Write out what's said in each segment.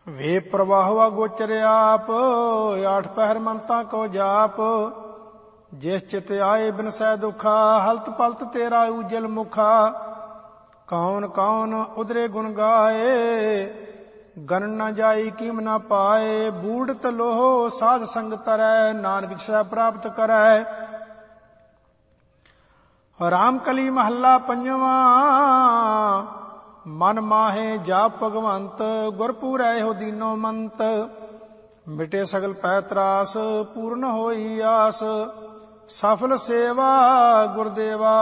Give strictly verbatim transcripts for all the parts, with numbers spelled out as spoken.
ਵੇ ਪ੍ਰਵਾਹਵਾ ਗੋਚਰ ਆਪ, ਆਠ ਪਹਿਰ ਮੰਤਾ ਕੋ ਜਾਪ। ਜਿਸ ਚਿਤ ਆਏ ਬਿਨਸੈ ਦੁਖਾ, ਹਲਤ ਪਲਤ ਤੇਰਾ ਉਜਲ ਮੁਖਾ। ਕੌਣ ਕੌਣ ਉਦਰੇ ਗੁਣ ਗਾਏ, ਗਨ ਨ ਜਾਈ ਕੀਮ ਨ ਪਾਏ। ਬੂੜਤ ਲੋਹ ਸਾਧ ਸੰਗ ਤਰੈ, ਨਾਨਕ ਜਿਸੈ ਪ੍ਰਾਪਤ ਕਰੈ। ਰਾਮ ਕਲੀ ਮਹੱਲਾ ਪੰਜਵਾ, ਮਨ ਮਾਹੇ ਜਾਪ ਭਗਵੰਤ। ਗੁਰਪੂਰੈ ਇਹੋ ਦੀਨੋ ਮੰਤ, ਮਿਟੇ ਸਗਲ ਪੈ ਤਰਾਸ। ਪੂਰਨ ਹੋਈ ਆਸ, ਸਫਲ ਸੇਵਾ ਗੁਰਦੇਵਾ।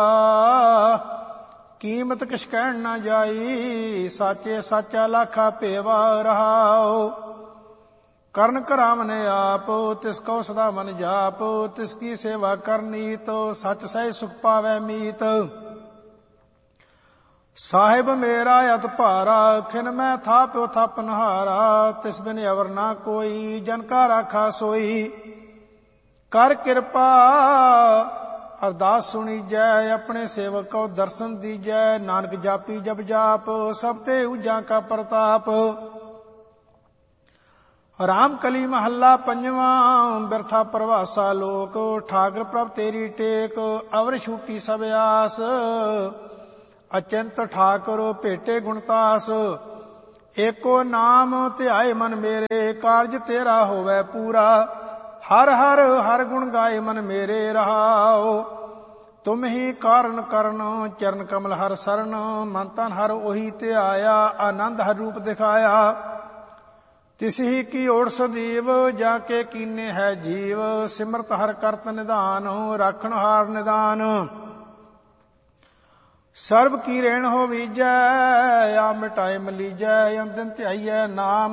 ਕੀਮਤ ਕਿਛ ਕਹਿਣ ਨਾ ਜਾਈ, ਸਾਚੇ ਸਾਚਾ ਲਾਖਾ ਭੇਵਾ ਰਹਾਉ। ਕਰਨ ਕਰਾਵਨ ਆਪ, ਤਿਸ ਕੋ ਸਦਾ ਮਨ ਜਾਪ। ਤਿਸ ਕੀ ਸੇਵਾ ਕਰਨੀਤ, ਸਚ ਸਹਿ ਸੁਖ ਪਾਵੈ ਮੀਤ। ਸਾਹਿਬ ਮੇਰਾ ਅਤ ਭਾਰਾ, ਖਿਨ ਮੈਂ ਥਾਪਿਓ ਥਾਪਨਹਾਰਾ। ਤਿਸ ਬਿਨ ਅਵਰ ਨਾ ਕੋਈ, ਜਨ ਕਾ ਰਾਖਾ ਸੋਈ। ਕਰ ਕਿਰਪਾ ਅਰਦਾਸ ਸੁਣੀਜੈ, ਆਪਣੇ ਸੇਵਕ ਕੋ ਦਰਸ਼ਨ ਦੀਜੈ। ਨਾਨਕ ਜਾਪੀ ਜਪ ਜਾਪ, ਸਭ ਤੇ ਊਜਾਂ ਕਾ ਪ੍ਰਤਾਪ। ਰਾਮ ਕਲੀ ਮਹੱਲਾ ਪੰਜਵਾ, ਬਿਰਥਾ ਪ੍ਰਵਾਸਾ ਲੋਕ। ਠਾਕਰ ਪ੍ਰਭ ਤੇਰੀ ਟੇਕ, ਅਵਰ ਛੂਟੀ ਸਭ ਆਸ। ਅਚੰਤ ਠਾਕੁਰ ਭੇਟੇ ਗੁਣਤਾਸ। ਏਕੋ ਨਾਮ ਧਿਆਏ ਮਨ ਮੇਰੇ, ਕਾਰਜ ਤੇਰਾ ਹੋਵੈ ਪੂਰਾ। ਹਰ ਹਰ ਹਰ ਗੁਣ ਗਾਏ ਮਨ ਮੇਰੇ ਰਹਾਉ। ਤੁਮ ਹੀ ਕਾਰਨ ਕਰਨ, ਚਰਨ ਕਮਲ ਹਰ ਸਰਨ। ਮਨ ਤਨ ਹਰ ਉਹੀ ਧਿਆਇਆ, ਆਨੰਦ ਹਰ ਰੂਪ ਦਿਖਾਇਆ। ਤਿਸ ਹੀ ਕੀ ਓੜ ਸਦੀਵ, ਜਾ ਕੇ ਕੀਨੇ ਹੈ ਜੀਵ। ਸਿਮਰਤ ਹਰ ਕਰਤ ਨਿਧਾਨ, ਰਾਖਣ ਹਾਰ ਨਿਦਾਨ। ਸਰਬ ਕੀ ਰੇਣ ਹੋ ਵੀਜੈ, ਆ ਮਿਟਾਏ ਮਲੀਜੈ। ਅੰਦਿਨ ਧਿਆਈਐ ਨਾਮ,